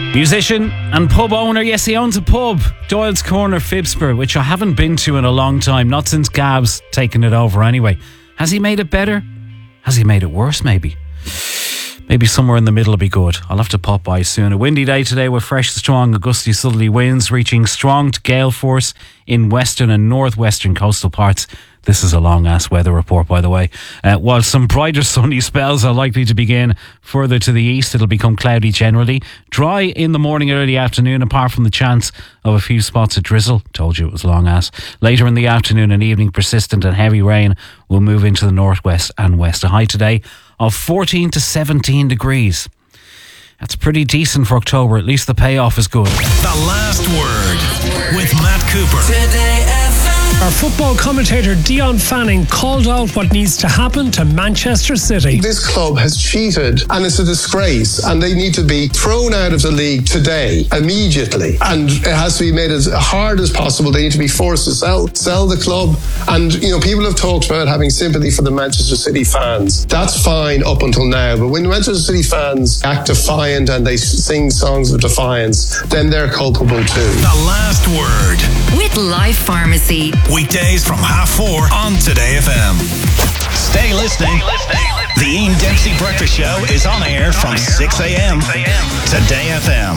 Musician and pub owner, yes, he owns a pub, Doyle's Corner, Phibsborough, which I haven't been to in a long time, not since Gab's taken it over anyway. Has he made it better? Has he made it worse, maybe? Maybe somewhere in the middle will be good. I'll have to pop by soon. A windy day today with fresh, strong, gusty southerly winds reaching strong to gale force in western and northwestern coastal parts. This is a long-ass weather report, by the way. While some brighter sunny spells are likely to begin further to the east, it'll become cloudy generally. Dry in the morning, early afternoon, apart from the chance of a few spots of drizzle. Told you it was long-ass. Later in the afternoon and evening, persistent and heavy rain will move into the northwest and west. A high today of 14 to 17 degrees. That's pretty decent for October. At least the payoff is good. The Last Word with Matt Cooper. Today Our football commentator Dion Fanning called out what needs to happen to Manchester City. This club has cheated and it's a disgrace, and they need to be thrown out of the league today, immediately. And it has to be made as hard as possible. They need to be forced to sell the club. And, you know, people have talked about having sympathy for the Manchester City fans. That's fine up until now. But when Manchester City fans act defiant and they sing songs of defiance, then they're culpable too. The Last Word with Life Pharmacy. Weekdays from 4:30 on Today FM. Stay listening. The Ian Dempsey Breakfast Show is on air from 6 a.m. Today FM.